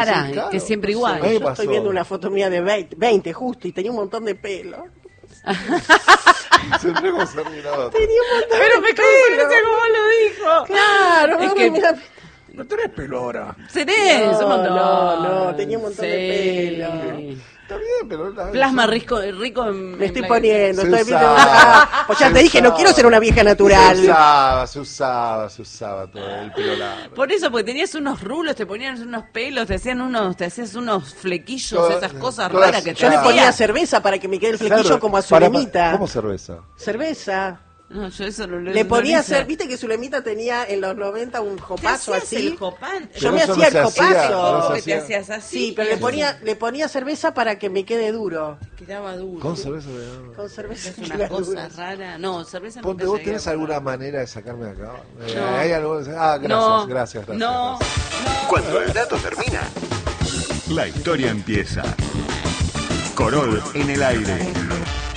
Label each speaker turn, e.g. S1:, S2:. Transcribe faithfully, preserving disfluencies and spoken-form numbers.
S1: cara,
S2: Sí, claro,
S1: que es siempre
S2: no
S1: igual.
S2: sé.
S3: Yo
S2: pasó?
S3: estoy viendo una foto mía de veinte, veinte justo, y tenía un montón de pelo.
S2: Siempre hemos terminado.
S3: Tenía un montón
S1: Pero
S3: de
S1: me
S3: pelo.
S1: convence como lo dijo.
S3: Claro,
S1: Es
S3: no,
S1: que-
S3: mira,
S2: No tenés pelo ahora.
S1: Tenés
S3: No,
S1: un montón.
S3: no, no, tenía un montón de
S1: Sí.
S3: pelo.
S2: Está bien, pero... la-
S1: Plasma rico, rico en...
S3: Me estoy
S1: en-
S3: poniendo,
S2: Se
S3: estoy viendo.
S2: usaba,
S3: Ah, pues ya
S2: se
S3: te dije, no
S2: usaba.
S3: quiero ser una vieja natural.
S2: Se usaba, se usaba, se usaba todo el pelo largo.
S1: Por eso, porque tenías unos rulos, te ponían unos pelos, te hacían unos, te hacías unos flequillos,
S2: Todas-
S1: esas cosas
S2: todas-
S1: raras que te
S3: Yo le
S2: Ah.
S3: ponía
S1: hacías.
S3: cerveza para que me quede el flequillo
S2: Claro,
S3: como a
S2: para-
S3: Zulemita.
S2: ¿Cómo cerveza?
S3: Cerveza.
S1: No, yo eso no lo
S3: Le
S1: no
S3: ponía
S1: lo hice.
S3: hacer, viste que Zulemita tenía en los noventa un
S1: ¿Te
S3: jopazo
S1: hacías
S3: así.
S1: el copán?
S3: Yo
S2: Pero
S3: me
S2: eso
S3: hacía
S2: no
S3: el
S2: se hacía,
S3: copazo.
S2: no se
S1: que te
S2: hacía.
S1: hacías así.
S3: Sí, pero le ponía, le ponía cerveza para que me quede duro.
S1: Quedaba duro.
S2: Con cerveza vegana.
S3: Con cerveza
S1: Es
S3: me
S1: una
S3: queda
S1: cosa
S3: duro.
S1: rara. No, cerveza no.
S2: Ponte, ¿vos tenés alguna manera de sacarme de acá? Eh,
S1: No.
S2: ¿hay algo? Ah, gracias,
S1: No,
S2: gracias, gracias.
S1: no.
S2: gracias.
S4: Cuando el dato termina, la historia empieza. Corol en el aire.